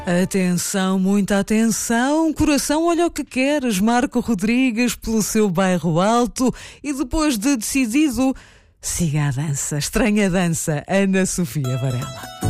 Atenção, muita atenção, coração, olha o que queres, Marco Rodrigues pelo seu bairro alto e depois de decidido, siga a dança, estranha dança, Ana Sofia Varela.